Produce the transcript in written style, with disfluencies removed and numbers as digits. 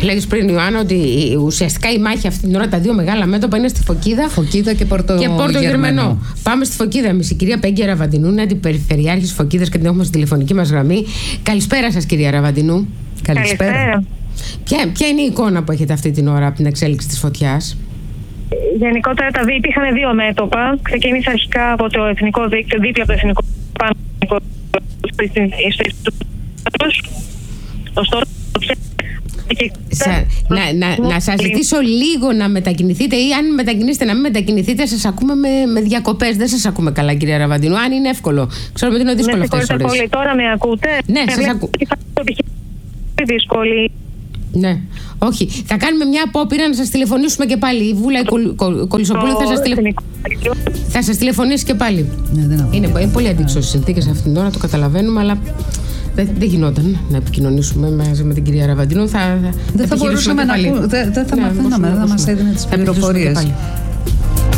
Λέγεις πριν, Ιωάννα, ότι ουσιαστικά η μάχη αυτή την ώρα, τα δύο μεγάλα μέτωπα είναι στη Φωκίδα. Φωκίδα και Πορτογερμανό. Πάμε στη Φωκίδα εμείς. Η κυρία Πέγγι Αραβαντινού είναι αντιπεριφερειάρχης Φωκίδας και την έχουμε στη τηλεφωνική μας γραμμή. Καλησπέρα σας, κυρία Αραβαντινού. Καλησπέρα. Ποια είναι η εικόνα που έχετε αυτή την ώρα από την εξέλιξη της φωτιάς? Γενικότερα υπήρχαν δύο μέτωπα. Ξεκίνησε αρχικά από το εθνικό δίκτυο, δίπλα από το εθνικό να σας ζητήσω λίγο να μετακινηθείτε, ή αν μετακινήσετε να μην μετακινηθείτε. Σας ακούμε με διακοπές. Δεν σας ακούμε καλά, κυρία Αραβαντινού. Αν είναι εύκολο. Ξέρουμε ότι είναι δύσκολο αυτές τις ώρες. Πολύ. Τώρα με ακούτε? Ναι, σας ακούω. Δύσκολη. Ναι, όχι. Θα κάνουμε μια απόπειρα να σας τηλεφωνήσουμε και πάλι. Η Βούλα Κολυσοπούλου θα σας τηλεφωνήσει και πάλι. Ναι, είναι πολύ αντίξωες συνθήκες αυτήν την ώρα, το καταλαβαίνουμε, αλλά δεν γινόταν να επικοινωνήσουμε μαζί με την κυρία Αραβαντινού. Δεν θα μπορούσαμε να. Δεν θα μαθαίναμε, δεν θα μας έδινε τις πληροφορίες.